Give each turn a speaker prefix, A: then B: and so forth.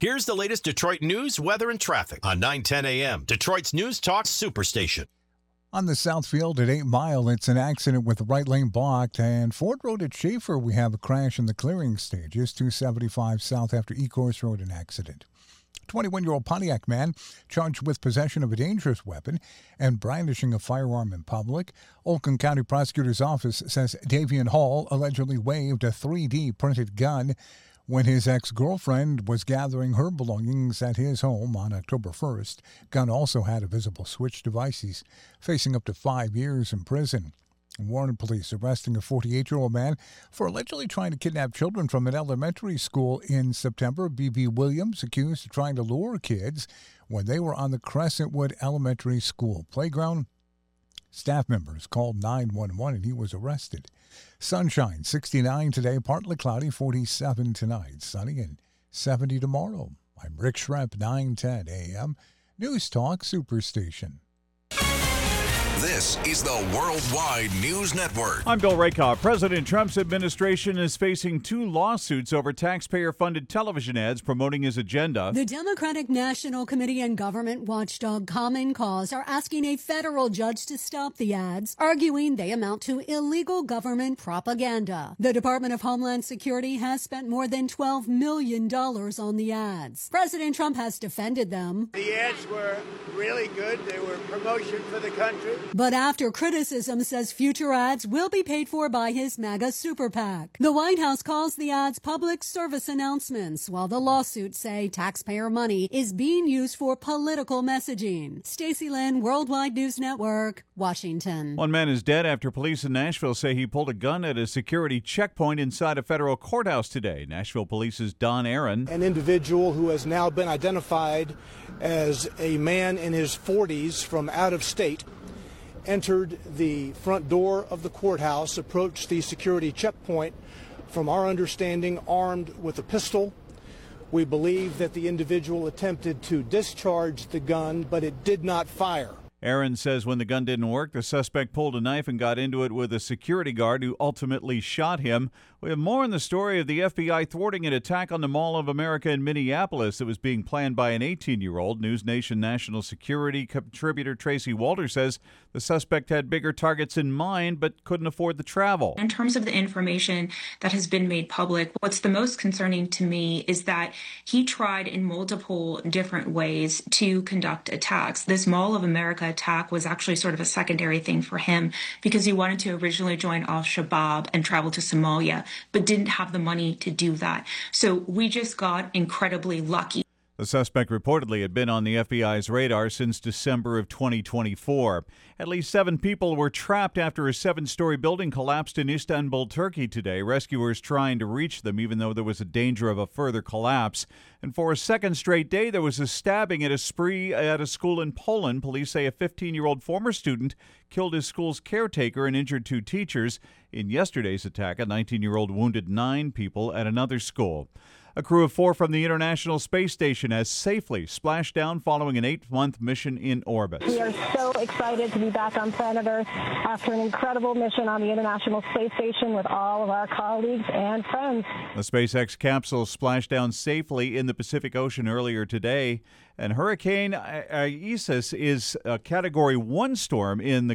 A: Here's the latest Detroit news, weather, and traffic on 9:10 a.m. Detroit's News Talk Superstation.
B: On the Southfield at 8 Mile, it's an accident with the right lane blocked. And Ford Road at Schaefer, we have a crash in the clearing stages. 275 south after Ecorse Road, an accident. 21-year-old Pontiac man charged with possession of a dangerous weapon and brandishing a firearm in public. Oakland County Prosecutor's Office says Davian Hall allegedly waved a 3D printed gun when his ex-girlfriend was gathering her belongings at his home on October 1st. Gunn also had a visible switch device. He's facing up to 5 years in prison. Warren police arresting a 48-year-old man for allegedly trying to kidnap children from an elementary school in September. B.B. Williams accused of trying to lure kids when they were on the Crescentwood Elementary School playground. Staff members called 911 and he was arrested. Sunshine, 69 today, partly cloudy, 47 tonight, sunny and 70 tomorrow. I'm Rick Schrepp, 9:10 a.m. News Talk Superstation.
C: This is the Worldwide News Network.
D: I'm Bill Rakoff. President Trump's administration is facing 2 lawsuits over taxpayer-funded television ads promoting his agenda.
E: The Democratic National Committee and government watchdog Common Cause are asking a federal judge to stop the ads, arguing they amount to illegal government propaganda. The Department of Homeland Security has spent more than $12 million on the ads. President Trump has defended them.
F: The ads were really good. They were promotion for the country.
E: But after criticism says future ads will be paid for by his MAGA super PAC. The White House calls the ads public service announcements, while the lawsuits say taxpayer money is being used for political messaging. Stacey Lynn, Worldwide News Network, Washington.
D: One man is dead after police in Nashville say he pulled a gun at a security checkpoint inside a federal courthouse today. Nashville Police's Don Aaron.
G: An individual who has now been identified as a man in his 40s from out of state entered the front door of the courthouse, approached the security checkpoint, from our understanding, armed with a pistol. We believe that the individual attempted to discharge the gun, but it did not fire.
D: Aaron says when the gun didn't work, the suspect pulled a knife and got into it with a security guard who ultimately shot him. We have more on the story of the FBI thwarting an attack on the Mall of America in Minneapolis that was being planned by an 18-year-old. News Nation national security contributor Tracy Walter says the suspect had bigger targets in mind but couldn't afford the travel.
H: In terms of the information that has been made public, what's the most concerning to me is that he tried in multiple different ways to conduct attacks. This Mall of America attack was actually sort of a secondary thing for him because he wanted to originally join al-Shabaab and travel to Somalia, but didn't have the money to do that. So we just got incredibly lucky.
D: The suspect reportedly had been on the FBI's radar since December of 2024. At least 7 people were trapped after a 7-story building collapsed in Istanbul, Turkey today. Rescuers trying to reach them even though there was a danger of a further collapse. And for a second straight day, there was a stabbing at a spree at a school in Poland. Police say a 15-year-old former student killed his school's caretaker and injured 2 teachers. In yesterday's attack, a 19-year-old wounded 9 people at another school. A crew of 4 from the International Space Station has safely splashed down following an 8-month mission in orbit.
I: We are so excited to be back on planet Earth after an incredible mission on the International Space Station with all of our colleagues and friends.
D: The SpaceX capsule splashed down safely in the Pacific Ocean earlier today, and Hurricane Isaias is a Category 1 storm in the